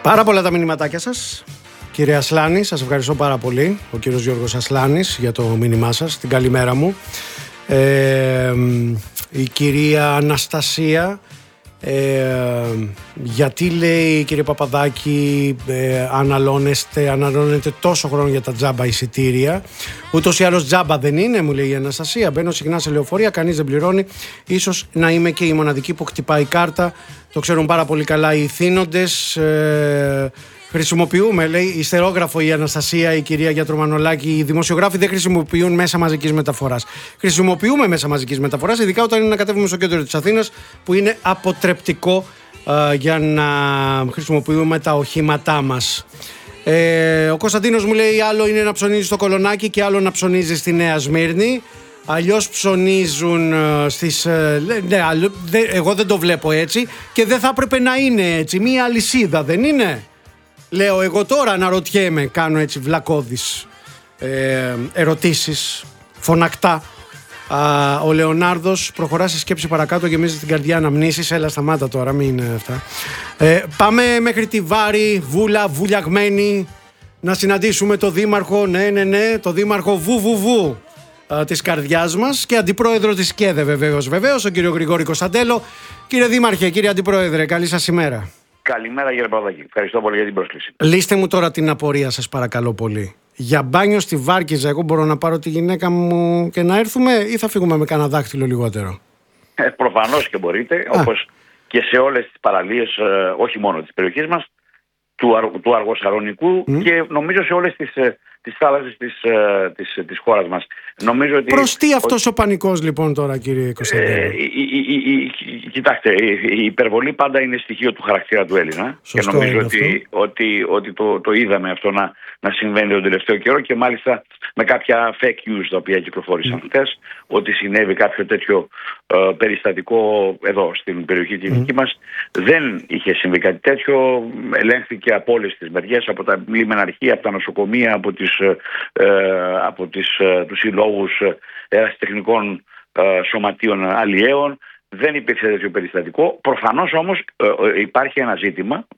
Πάρα πολλά τα μηνυματάκια σας. Κύριε Ασλάνη, σας ευχαριστώ πάρα πολύ. Ο κύριος Γιώργος Ασλάνης για το μήνυμά σας. Την καλημέρα μου. Η κυρία Αναστασία, γιατί λέει, κύριε Παπαδάκη, αναλώνετε τόσο χρόνο για τα τζάμπα εισιτήρια? Ούτως ή άλλως τζάμπα δεν είναι, μου λέει η Αναστασία. Μπαίνω συχνά σε λεωφορεία, κανείς δεν πληρώνει. Ίσως να είμαι και η μοναδική που χτυπάει κάρτα. Το ξέρουν πάρα πολύ καλά οι ηθήνοντες. Χρησιμοποιούμε, λέει, ιστερόγραφο η Αναστασία, η κυρία Γιατρομανολάκη. Οι δημοσιογράφοι δεν χρησιμοποιούν μέσα μαζικής μεταφοράς. Χρησιμοποιούμε μέσα μαζικής μεταφοράς, ειδικά όταν είναι να κατέβουμε στο κέντρο της Αθήνας, που είναι αποτρεπτικό για να χρησιμοποιούμε τα οχήματά μας. Ο Κωνσταντίνος μου λέει: άλλο είναι να ψωνίζει στο Κολονάκι και άλλο να ψωνίζει στη Νέα Σμύρνη. Αλλιώς ψωνίζουν στις... εγώ δεν το βλέπω έτσι και δεν θα έπρεπε να είναι έτσι. Μία αλυσίδα δεν είναι? Λέω εγώ τώρα, αναρωτιέμαι, κάνω έτσι βλακώδεις ερωτήσεις, φωνακτά. Ο Λεωνάρδος προχωρά στη σκέψη παρακάτω, γεμίζει την καρδιά αναμνήσεις. Έλα, σταμάτα τώρα, μην είναι αυτά. Πάμε μέχρι τη Βάρη, βουλιαγμένη, να συναντήσουμε το δήμαρχο, ναι, το δήμαρχο βου της καρδιάς μας και αντιπρόεδρο της ΚΕΔΕ βεβαίως, τον κύριο Γρηγόρη Κωνσταντέλο. Κύριε Δήμαρχε, κύριε Αντιπρόεδρε, καλή σας ημέρα. Καλημέρα κύριε Παπαδάκη. Ευχαριστώ πολύ για την πρόσκληση. Λύστε μου τώρα την απορία σας παρακαλώ πολύ. Για μπάνιο στη Βάρκιζα εγώ μπορώ να πάρω τη γυναίκα μου και να έρθουμε ή θα φύγουμε με κανένα δάχτυλο λιγότερο? Προφανώς και μπορείτε, όπως και σε όλες τις παραλίες, όχι μόνο της περιοχής μας, του Αργοσαρονικού και νομίζω σε όλες τις θάλασσες της χώρας μας. Νομίζω ότι... Προς τι αυτός ο πανικός λοιπόν τώρα, κύριε Κωνσταντέλο? Κοιτάξτε, η υπερβολή πάντα είναι στοιχείο του χαρακτήρα του Έλληνα. Σωστό, και νομίζω ότι το είδαμε αυτό να συμβαίνει τον τελευταίο καιρό και μάλιστα με κάποια fake news τα οποία κυκλοφόρησαν χθες, ότι συνέβη κάποιο τέτοιο περιστατικό εδώ στην περιοχή τη δική μας. Δεν είχε συμβεί κάτι τέτοιο. Ελέγχθηκε από όλες τις μεριές, από τα λιμεναρχεία, από τα νοσοκομεία, από τους συλλόγους ερασιτεχνικών σωματείων αλλιέων. Δεν υπήρξε τέτοιο περιστατικό. Προφανώς όμως υπάρχει ένα ζήτημα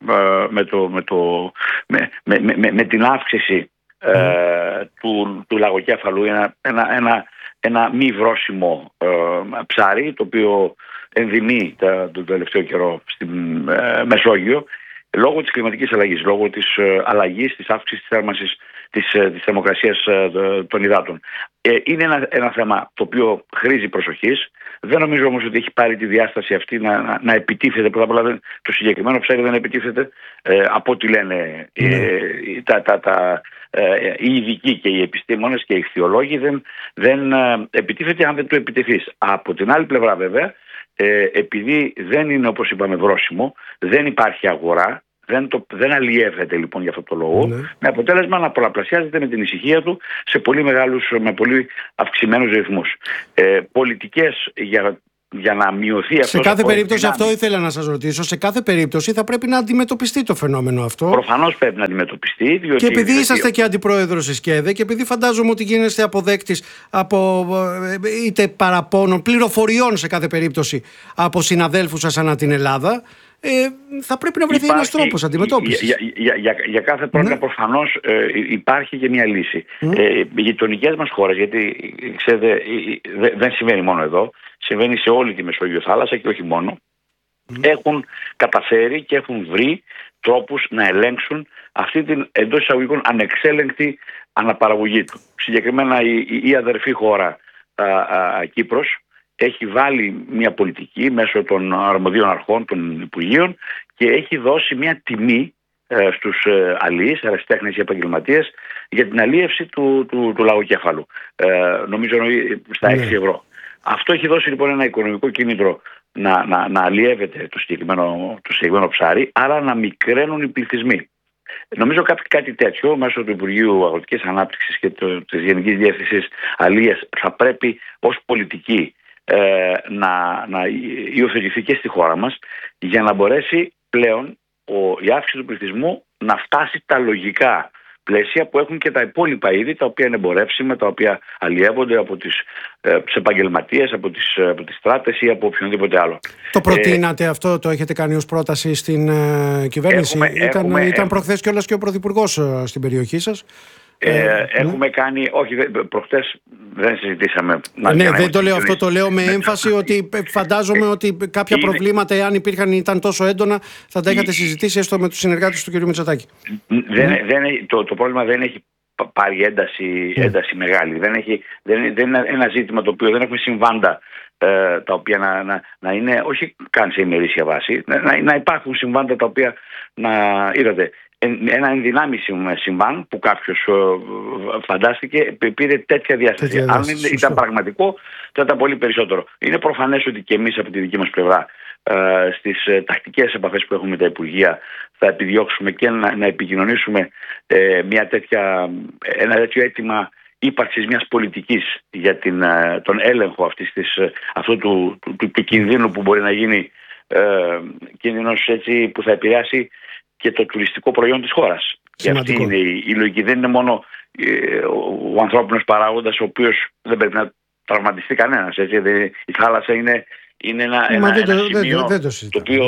με την αύξηση του λαγοκέφαλου, ένα μη βρώσιμο ψάρι, το οποίο ενδυμεί τον τελευταίο καιρό στη Μεσόγειο, λόγω της κλιματικής αλλαγής, λόγω της αλλαγής, της αύξησης της θέρμανσης της θερμοκρασίας των υδάτων. Είναι ένα θέμα το οποίο χρήζει προσοχής. Δεν νομίζω όμως ότι έχει πάρει τη διάσταση αυτή να επιτίθεται. Πρώτα απ' όλα το συγκεκριμένο ψάρι δεν επιτίθεται, από ό,τι λένε οι ειδικοί και οι επιστήμονες και οι ηχθειολόγοι, δεν επιτίθεται αν δεν του επιτεθείς. Από την άλλη πλευρά βέβαια, επειδή δεν είναι, όπως είπαμε, βρώσιμο, δεν υπάρχει αγορά, δεν αλλιεύεται λοιπόν για αυτό το λόγο, με αποτέλεσμα να πολλαπλασιάζεται με την ησυχία του με πολύ αυξημένους ρυθμούς. Πολιτικές για να μειωθεί αυτό. Σε κάθε περίπτωση, αυτό ήθελα να σας ρωτήσω, σε κάθε περίπτωση θα πρέπει να αντιμετωπιστεί το φαινόμενο αυτό. Προφανώς πρέπει να αντιμετωπιστεί. Και επειδή είσαστε και αντιπρόεδρος της ΚΕΔΕ και επειδή φαντάζομαι ότι γίνεστε αποδέκτης από είτε παραπώνων, πληροφοριών σε κάθε περίπτωση από συναδέλφους σας ανά την Ελλάδα, θα πρέπει να βρεθεί ένας τρόπος αντιμετώπισης. Για κάθε πρόβλημα προφανώς υπάρχει και μια λύση. Οι γειτονικές μας χώρες, γιατί ξέρετε δεν συμβαίνει μόνο εδώ, συμβαίνει σε όλη τη Μεσόγειο θάλασσα και όχι μόνο, έχουν καταφέρει και έχουν βρει τρόπους να ελέγξουν αυτή την εντός εισαγωγικών ανεξέλεγκτη αναπαραγωγή του. Συγκεκριμένα η αδερφή χώρα Κύπρος έχει βάλει μια πολιτική μέσω των αρμοδίων αρχών, των Υπουργείων, και έχει δώσει μια τιμή στους αλιείς, ερασιτέχνες ή επαγγελματίες, για την αλίευση του λαγοκέφαλου. Νομίζω στα 6 ευρώ. Αυτό έχει δώσει λοιπόν ένα οικονομικό κίνητρο να αλλιεύεται το συγκεκριμένο ψάρι, άρα να μικραίνουν οι πληθυσμοί. Νομίζω κάτι τέτοιο μέσω του Υπουργείου Αγροτικής Ανάπτυξης και της Γενικής Διεύθυνσης Αλίας θα πρέπει ως πολιτική να υιοθετηθεί και στη χώρα μας, για να μπορέσει πλέον η αύξηση του πληθυσμού να φτάσει τα λογικά πλαίσια που έχουν και τα υπόλοιπα είδη, τα οποία είναι εμπορεύσιμα, τα οποία αλλιεύονται από τους επαγγελματίες, από τις στράτες ή από οποιονδήποτε άλλο. Το προτείνατε αυτό, το έχετε κάνει ως πρόταση στην κυβέρνηση? Ήταν προχθές κιόλας και ο Πρωθυπουργός στην περιοχή σας. Έχουμε κάνει, όχι, προχτές δεν συζητήσαμε. Δεν το λέω αυτό, το λέω με έμφαση ότι φαντάζομαι ότι κάποια προβλήματα, εάν υπήρχαν, ήταν τόσο έντονα, θα τα είχατε συζητήσει έστω με τους συνεργάτες του κ. Μητσοτάκη. Το πρόβλημα δεν έχει πάρει ένταση μεγάλη. Δεν είναι ένα ζήτημα το οποίο δεν έχουμε συμβάντα τα οποία να είναι, όχι καν σε ημερήσια βάση, να υπάρχουν συμβάντα τα οποία είδατε. Ένα ενδυνάμει συμβάν που κάποιος φαντάστηκε πήρε τέτοια διάσταση. Αν ήταν πραγματικό, θα ήταν πολύ περισσότερο. Είναι προφανές ότι και εμείς από τη δική μας πλευρά στις τακτικές επαφές που έχουμε με τα Υπουργεία θα επιδιώξουμε και να επικοινωνήσουμε ένα τέτοιο αίτημα ύπαρξης μιας πολιτικής για τον έλεγχο αυτού του κινδύνου που μπορεί να γίνει κίνδυνος έτσι που θα επηρεάσει και το τουριστικό προϊόν της χώρας. Και αυτή είναι η λογική. Δεν είναι μόνο ο ανθρώπινος παράγοντας, ο οποίος δεν πρέπει να τραυματιστεί κανένας. Η θάλασσα είναι ένα σημείο το οποίο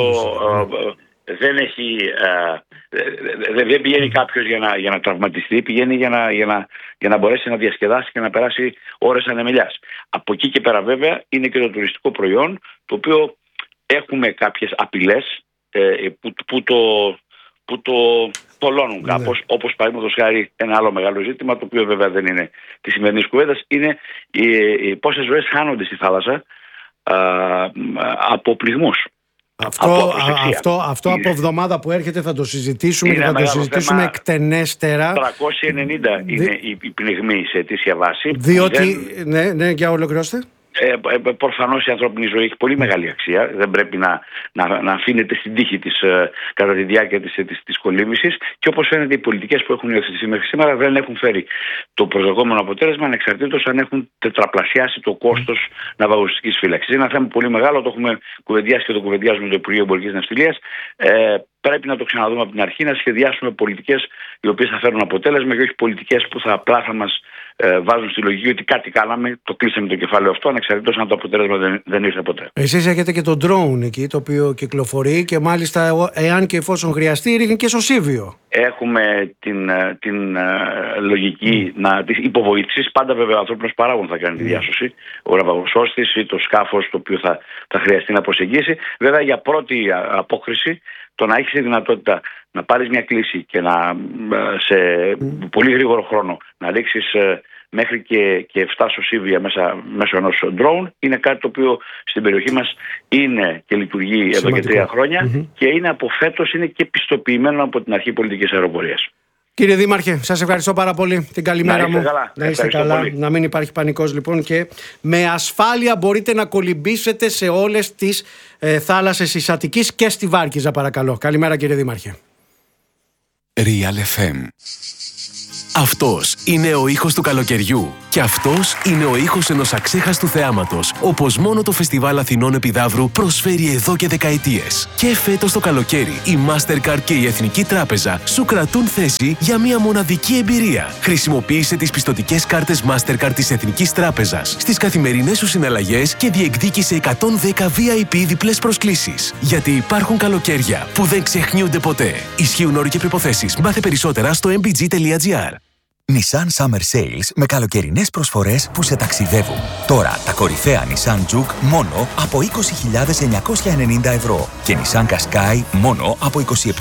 δεν πηγαίνει κάποιος για να τραυματιστεί, πηγαίνει για να μπορέσει να διασκεδάσει και να περάσει ώρες ανεμελιάς. Από εκεί και πέρα βέβαια είναι και το τουριστικό προϊόν, το οποίο έχουμε κάποιες απειλές που το τολώνουν κάπως, όπως παραδείγματος χάρη ένα άλλο μεγάλο ζήτημα, το οποίο βέβαια δεν είναι τη σημερινής κουβέντας, είναι πόσες ζωές χάνονται στη θάλασσα από πληθμούς. Αυτό από εβδομάδα που έρχεται θα το συζητήσουμε και θα το συζητήσουμε εκτενέστερα. 390 είναι η πληγμή σε αιτήσια βάση. Διότι, ναι, για ολοκληρώστε. Προφανώς η ανθρώπινη ζωή έχει πολύ μεγάλη αξία. Δεν πρέπει να αφήνεται στην τύχη της κατά τη διάρκεια της κολύμβησης. Και όπως φαίνεται, οι πολιτικές που έχουν υιοθετηθεί μέχρι σήμερα δεν έχουν φέρει το προσδοκόμενο αποτέλεσμα, ανεξαρτήτως αν έχουν τετραπλασιάσει το κόστος ναυαγωγικής φύλαξης. Είναι ένα θέμα πολύ μεγάλο, το έχουμε κουβεντιάσει και το κουβεντιάζουμε με το Υπουργείο Εμπορικής Ναυτιλίας. Πρέπει να το ξαναδούμε από την αρχή, να σχεδιάσουμε πολιτικές οι οποίες θα φέρουν αποτέλεσμα και όχι πολιτικές που απλά θα μας βάζουν στη λογική ότι κάτι κάναμε, το κλείσαμε το κεφάλαιο αυτό, ανεξαρτήτως αν το αποτέλεσμα δεν ήρθε ποτέ. Εσείς έχετε και το drone εκεί, το οποίο κυκλοφορεί και μάλιστα εάν και εφόσον χρειαστεί ρίχνει και σωσίβιο. Έχουμε την λογική της υποβοήθησης. Πάντα βέβαια ο ανθρώπινος παράγων θα κάνει τη διάσωση. Ο ναυαγοσώστης ή το σκάφος το οποίο θα χρειαστεί να προσεγγίσει. Βέβαια για πρώτη απόκριση, το να έχεις τη δυνατότητα να πάρεις μια κλίση και σε πολύ γρήγορο χρόνο να ρίξεις μέχρι και 7 σωσίβια μέσω ενός drone είναι κάτι το οποίο στην περιοχή μας είναι και λειτουργεί εδώ και 3 χρόνια και είναι από φέτος, είναι και πιστοποιημένο από την Αρχή Πολιτικής Αεροπορίας. Κύριε Δήμαρχε, σας ευχαριστώ πάρα πολύ. Την καλημέρα μου. Να είστε καλά. Πολύ. Να μην υπάρχει πανικός λοιπόν και με ασφάλεια μπορείτε να κολυμπήσετε σε όλες τις θάλασσες της Αττικής και στη Βάρκηζα, παρακαλώ. Καλημέρα, κύριε Δήμαρχε. Real FM. Αυτός είναι ο ήχος του καλοκαιριού. Και αυτός είναι ο ήχος ενός αξέχαστου θεάματος, όπως μόνο το Φεστιβάλ Αθηνών Επιδαύρου προσφέρει εδώ και δεκαετίες. Και φέτος το καλοκαίρι, η Mastercard και η Εθνική Τράπεζα σου κρατούν θέση για μια μοναδική εμπειρία. Χρησιμοποίησε τις πιστωτικές κάρτες Mastercard της Εθνικής Τράπεζας στις καθημερινές σου συναλλαγές και διεκδίκησε 110 VIP διπλές προσκλήσεις. Γιατί υπάρχουν καλοκαίρια που δεν ξεχνιούνται ποτέ. Ισχύουν όροι και προϋποθέσεις. Μάθε περισσότερα στο mbg.gr. Nissan Summer Sales με καλοκαιρινές προσφορές που σε ταξιδεύουν. Τώρα τα κορυφαία Nissan Juke μόνο από 20.990 ευρώ και Nissan Qashqai μόνο από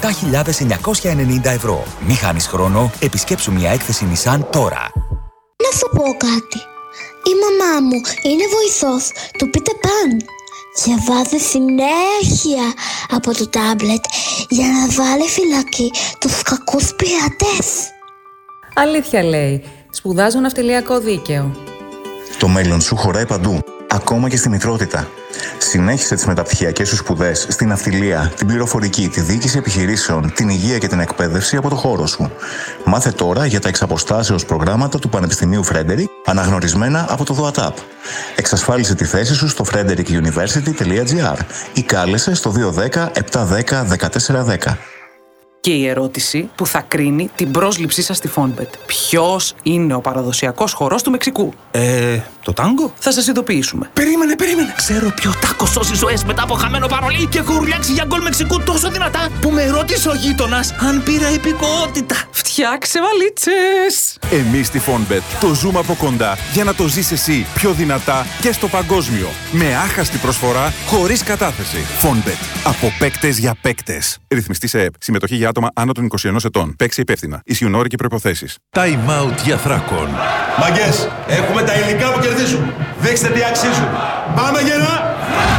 27.990 ευρώ. Μη χάνεις χρόνο, επισκέψου μια έκθεση Nissan τώρα. Να σου πω κάτι. Η μαμά μου είναι βοηθός του Peter Pan. Διαβάζει συνέχεια από το τάμπλετ για να βάλει φυλακή τους κακούς πειρατές. Αλήθεια λέει. Σπουδάζω ναυτιλιακό δίκαιο. Το μέλλον σου χωράει παντού, ακόμα και στη μητρότητα. Συνέχισε τις μεταπτυχιακές σου σπουδές στην ναυτιλία, την πληροφορική, τη διοίκηση επιχειρήσεων, την υγεία και την εκπαίδευση από το χώρο σου. Μάθε τώρα για τα εξαποστάσεως προγράμματα του Πανεπιστημίου Frederick, αναγνωρισμένα από το ΔΟΑΤΑΠ. Εξασφάλισε τη θέση σου στο frederickuniversity.gr ή κάλεσε στο 210 710 1410. Και η ερώτηση που θα κρίνει την πρόσληψή σας στη Fonbet. Ποιος είναι ο παραδοσιακός χορός του Μεξικού? Το τάγκο? Θα σας ειδοποιήσουμε. Περίμενε. Ξέρω ποιο τάκο σώζει ζωές μετά από χαμένο παρολί και έχω ουρλιάξει για γκολ Μεξικού τόσο δυνατά που με ρώτησε ο γείτονας αν πήρα υπηκότητα. Φτιάξε βαλίτσες! Εμείς στη Fonbet το ζούμε από κοντά για να το ζεις εσύ πιο δυνατά και στο παγκόσμιο. Με άχαστη προσφορά, χωρίς κατάθεση. Fonbet. Από παίκτες για παίκτες. Ρυθμιστή σε ΕΠ. Συμμετοχή για άτομα άνω των 21 ετών. Παίξει υπεύθυνα. Ισχύουν όροι και προϋποθέσεις. Time out για Θράκον. Μαγκές, έχουμε τα υλικά που κερδίζουν. Δείξτε τι αξίζουν. Πάμε γερά!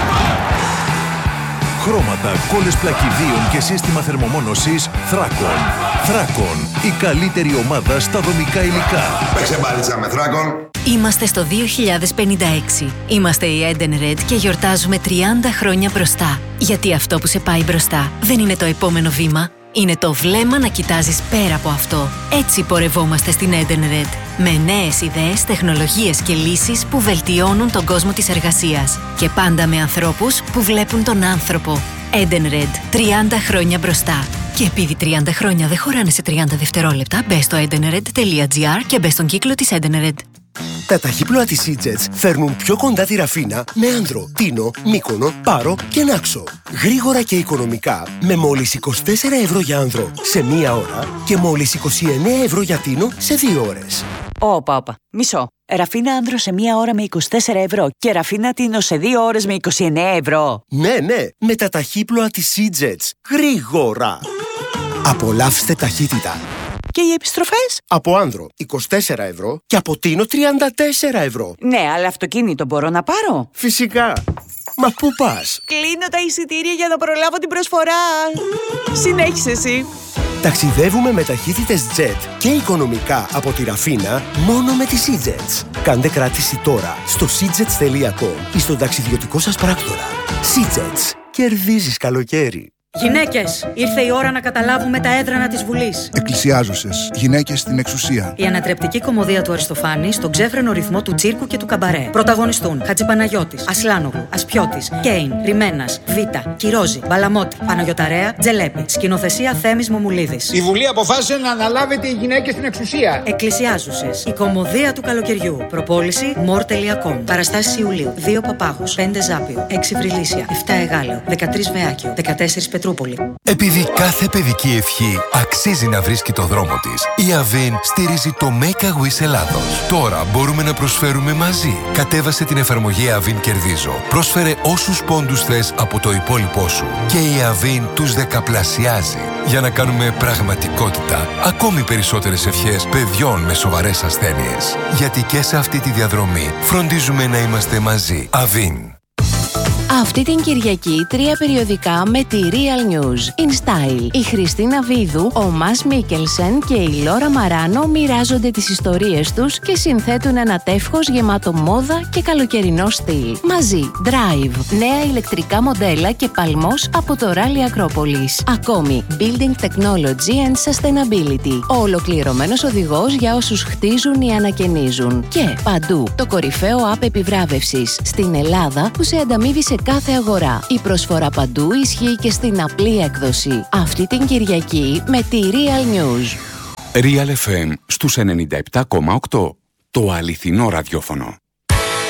Χρώματα, κόλλες πλακιδίων και σύστημα θερμομόνωσης Θράκον. Θράκον, η καλύτερη ομάδα στα δομικά υλικά. Παίξε μπάλιτσα με Θράκον. Είμαστε στο 2056. Είμαστε η Edenred και γιορτάζουμε 30 χρόνια μπροστά. Γιατί αυτό που σε πάει μπροστά δεν είναι το επόμενο βήμα. Είναι το βλέμμα να κοιτάζεις πέρα από αυτό. Έτσι πορευόμαστε στην Edenred. Με νέες ιδέες, τεχνολογίες και λύσεις που βελτιώνουν τον κόσμο της εργασίας. Και πάντα με ανθρώπους που βλέπουν τον άνθρωπο. Edenred. 30 χρόνια μπροστά. Και επειδή 30 χρόνια δεν χωράνε σε 30 δευτερόλεπτα, μπες στο edenred.gr και μπες στον κύκλο της Edenred. Τα ταχύπλοα της Seajets φέρνουν πιο κοντά τη Ραφίνα με Άνδρο, Τίνο, Μύκονο, Πάρο και Νάξο. Γρήγορα και οικονομικά με μόλις 24 ευρώ για Άνδρο σε 1 ώρα και μόλις 29 ευρώ για Τίνο σε 2 ώρες. Όπα. Μισό. Ραφίνα Άνδρο σε 1 ώρα με 24 ευρώ και Ραφίνα Τίνο σε 2 ώρες με 29 ευρώ. Ναι, με τα ταχύπλοα της Seajets. Γρήγορα. Απολαύστε ταχύτητα. Και οι επιστροφές? Από Άνδρο 24 ευρώ και από Τίνο 34 ευρώ. Ναι, αλλά αυτοκίνητο μπορώ να πάρω? Φυσικά. Μα πού πας? Κλείνω τα εισιτήρια για να προλάβω την προσφορά. Συνέχισε εσύ. Ταξιδεύουμε με ταχύτητες jet και οικονομικά από τη Ραφίνα μόνο με τις Seajets. Κάντε κράτηση τώρα στο seajets.com ή στον ταξιδιωτικό σας πράκτορα. Seajets. Κερδίζεις καλοκαίρι. Γυναίκες, ήρθε η ώρα να καταλάβουμε τα έδρανα της Βουλής. Εκκλησιάζουσες, γυναίκες στην εξουσία. Η ανατρεπτική κωμωδία του Αριστοφάνη στον ξέφρενο ρυθμό του τσίρκου και του καμπαρέ. Πρωταγωνιστούν Χατζηπαναγιώτης, Ασλάνογλου, Ασπιώτης, Κέιν, Ρημένας, Βίτα, Κυρόζη, Μπαλαμότη, Παναγιωταρέα, Τζελέπη. Σκηνοθεσία Θέμης Μομουλίδης. Η Βουλή αποφάσισε να αναλάβετε οι γυναίκες στην εξουσία. Εκκλησιάζουσες, η κωμωδία του καλοκαιριού. Προπόληση more.com. Παραστάσεις Ιουλίου. 2 Παπάγους, 5 Ζάπιο, 6 Βρυλίσια, 7 Εγάλεο, 13 Βεάκιο, 14 Πετρούπολη. Επειδή κάθε παιδική ευχή αξίζει να βρίσκει το δρόμο της, η Avin στηρίζει το Make a Wish Ελλάδος. Τώρα μπορούμε να προσφέρουμε μαζί. Κατέβασε την εφαρμογή Avin Κερδίζω. Πρόσφερε όσους πόντους θες από το υπόλοιπό σου. Και η Avin τους δεκαπλασιάζει. Για να κάνουμε πραγματικότητα ακόμη περισσότερες ευχές παιδιών με σοβαρές ασθένειες. Γιατί και σε αυτή τη διαδρομή φροντίζουμε να είμαστε μαζί. Avin. Αυτή την Κυριακή 3 περιοδικά με τη Real News. In Style. Η Χριστίνα Βίδου, ο Μας Μίκελσεν και η Λόρα Μαράνο μοιράζονται τις ιστορίες τους και συνθέτουν ένα τεύχος γεμάτο μόδα και καλοκαιρινό στυλ. Μαζί, Drive, νέα ηλεκτρικά μοντέλα και παλμός από το Rally Acropolis. Ακόμη, Building Technology and Sustainability. Ο ολοκληρωμένος οδηγός για όσους χτίζουν ή ανακαινίζουν. Και παντού, το κορυφαίο app επιβράβευσης στην Ελλάδα που σε ανταμείβει σε κάθε αγορά. Η προσφορά παντού ισχύει και στην απλή έκδοση. Αυτή την Κυριακή με τη Real News. Real FM στους 97,8. Το αληθινό ραδιόφωνο.